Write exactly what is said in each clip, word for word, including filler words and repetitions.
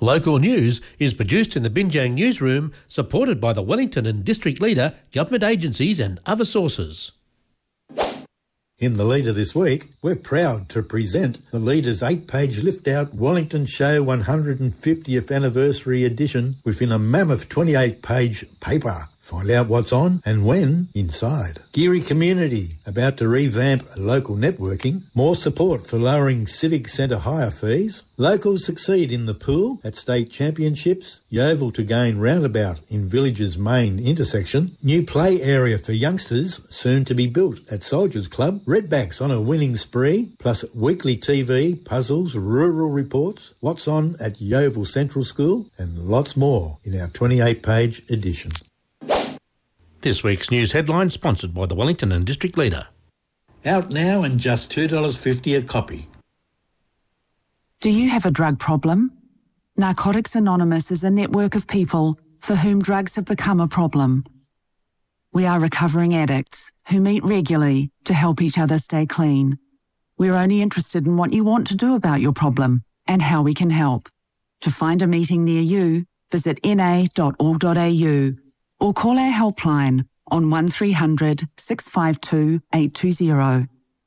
Local news is produced in the Binjang newsroom, supported by the Wellington and District Leader, government agencies and other sources. In the Leader this week, we're proud to present the Leader's eight-page lift-out Wellington Show one hundred fiftieth Anniversary Edition within a mammoth twenty-eight page paper. Find out what's on and when inside. Geary Community, about to revamp local networking. More support for lowering Civic Centre hire fees. Locals succeed in the pool at state championships. Yeovil to gain roundabout in village's main intersection. New play area for youngsters soon to be built at Soldiers Club. Redbacks on a winning spree. Plus weekly T V, puzzles, rural reports. What's on at Yeovil Central School. And lots more in our twenty-eight page edition. This week's news headline sponsored by the Wellington and District Leader. Out now and just two dollars fifty a copy. Do you have a drug problem? Narcotics Anonymous is a network of people for whom drugs have become a problem. We are recovering addicts who meet regularly to help each other stay clean. We're only interested in what you want to do about your problem and how we can help. To find a meeting near you, visit n a dot org dot a u. or call our helpline on one three hundred, six five two, eight two zero.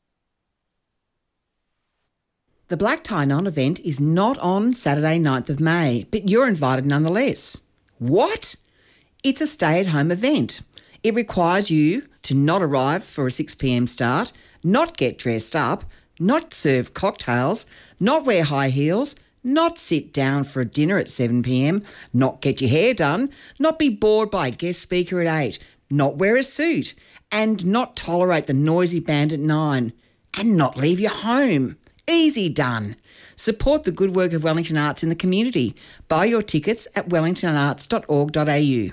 The Black Tie Non event is not on Saturday ninth of May, but you're invited nonetheless. What? It's a stay-at-home event. It requires you to not arrive for a six p m start, not get dressed up, not serve cocktails, not wear high heels, not sit down for a dinner at seven p m, not get your hair done, not be bored by a guest speaker at eight, not wear a suit, and not tolerate the noisy band at nine, and not leave your home. Easy done. Support the good work of Wellington Arts in the community. Buy your tickets at wellington arts dot org dot a u.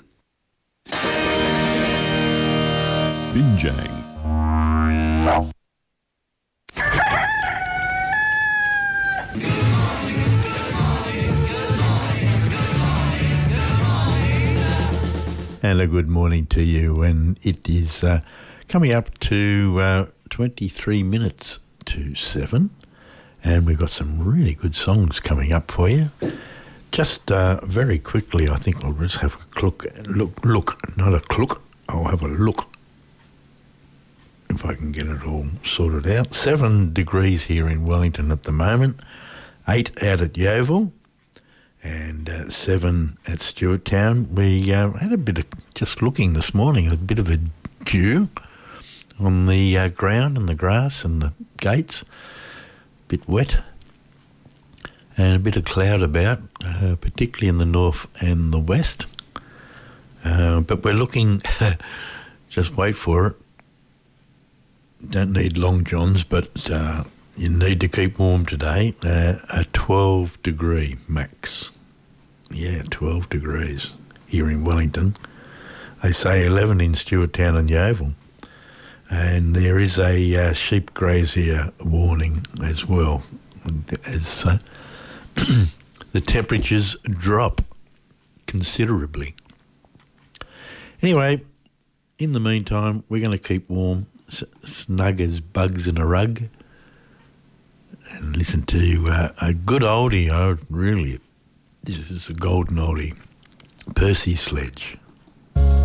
Binjang. And a good morning to you. And it is uh, coming up to uh, twenty-three minutes to seven. And we've got some really good songs coming up for you. Just uh, very quickly, I think I'll just have a look, look, look, not a clook. I'll have a look if I can get it all sorted out. Seven degrees here in Wellington at the moment. Eight out at Yeovil. And uh, seven at Stewarttown. We uh, had a bit of, just looking this morning, a bit of a dew on the uh, ground and the grass and the gates. A bit wet. And a bit of cloud about, uh, particularly in the north and the west. Uh, but we're looking, just wait for it. Don't need long johns, but uh, you need to keep warm today. Uh, a twelve degree max. Yeah, twelve degrees here in Wellington. They say eleven in Stewarttown and Yeovil. And there is a uh, sheep grazier warning as well. As uh, the temperatures drop considerably. Anyway, in the meantime, we're going to keep warm, s- snug as bugs in a rug. And listen to uh, a good oldie. Oh, really, this is a golden oldie. Percy Sledge.